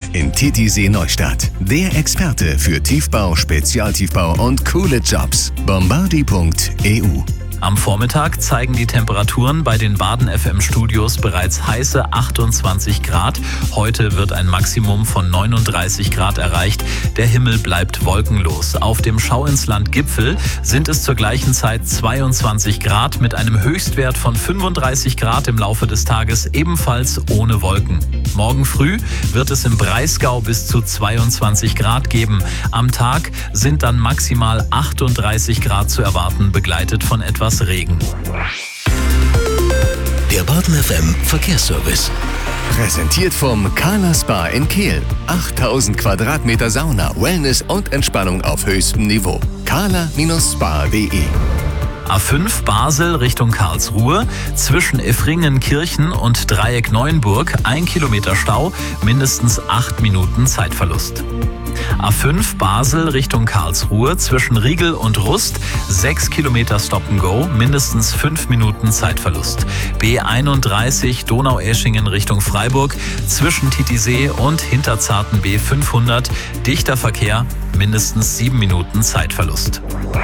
in Titisee Neustadt. Der Experte für Tiefbau, Spezialtiefbau und coole Jobs. Bombardi.eu. Am Vormittag zeigen die Temperaturen bei den Baden FM Studios bereits heiße 28 Grad. Heute wird ein Maximum von 39 Grad erreicht. Der Himmel bleibt wolkenlos. Auf dem Schau ins Land Gipfel sind es zur gleichen Zeit 22 Grad mit einem Höchstwert von 35 Grad im Laufe des Tages, ebenfalls ohne Wolken. Morgen früh wird es im Breisgau bis zu 22 Grad geben. Am Tag sind dann maximal 38 Grad zu erwarten, begleitet von etwas Regen. Der Baden FM Verkehrsservice. Präsentiert vom Kala Spa in Kehl. 8000 Quadratmeter Sauna, Wellness und Entspannung auf höchstem Niveau. kala-spa.de. A5 Basel Richtung Karlsruhe, zwischen Effringen-Kirchen und Dreieck Neuenburg 1 Kilometer Stau, mindestens 8 Minuten Zeitverlust. A5 Basel Richtung Karlsruhe, zwischen Riegel und Rust 6 Kilometer Stop-and-Go, mindestens 5 Minuten Zeitverlust. B31 Donaueschingen Richtung Freiburg, zwischen Titisee und Hinterzarten B500, dichter Verkehr, mindestens 7 Minuten Zeitverlust.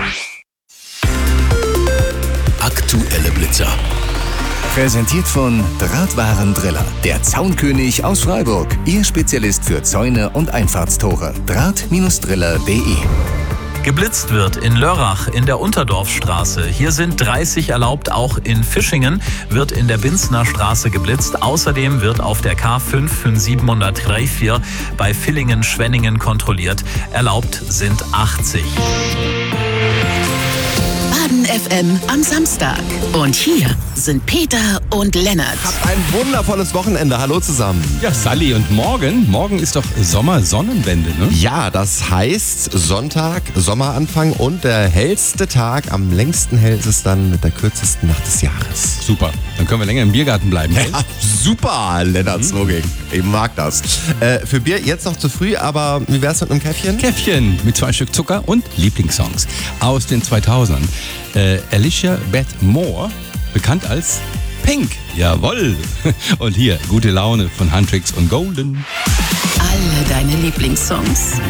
Aktuelle Blitzer. Präsentiert von Drahtwarendriller, der Zaunkönig aus Freiburg. Ihr Spezialist für Zäune und Einfahrtstore. Draht-driller.de. Geblitzt wird in Lörrach in der Unterdorfstraße. Hier sind 30 erlaubt. Auch in Fischingen wird in der Binsner Straße geblitzt. Außerdem wird auf der K55734 bei Villingen-Schwenningen kontrolliert. Erlaubt sind 80. Baden FM am Samstag. Und hier sind Peter und Lennart. Habt ein wundervolles Wochenende. Hallo zusammen. Ja, Sally, und morgen ist doch Sommersonnenwende, ne? Ja, das heißt Sonntag, Sommeranfang und der hellste Tag. Am längsten hält es dann mit der kürzesten Nacht des Jahres. Super, dann können wir länger im Biergarten bleiben. Ja, super, Lennarts Logik. Ich mag das. Für Bier jetzt noch zu früh, aber wie wär's mit einem Käffchen? Käffchen mit 2 Stück Zucker und Lieblingssongs aus den 2000ern. Alicia Beth Moore, bekannt als Pink. Jawohl. Und hier, gute Laune von Huntrix und Golden. Alle deine Lieblingssongs.